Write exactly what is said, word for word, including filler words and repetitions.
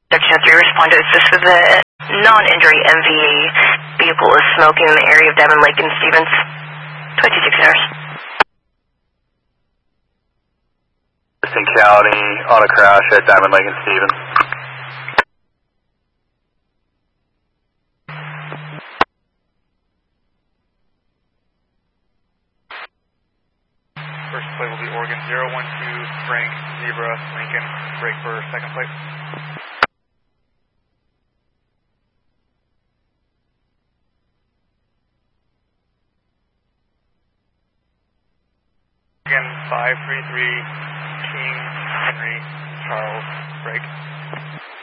Section three responded. This is the non-injury M V A vehicle is smoking in the area of Diamond Lake and Stevens. twenty-six hours. Houston County on a crash at Diamond Lake and Stevens. First plate will be Oregon zero one two, Frank, Zebra, Lincoln, break for second plate. Oregon five three three, King, Henry, Charles, break.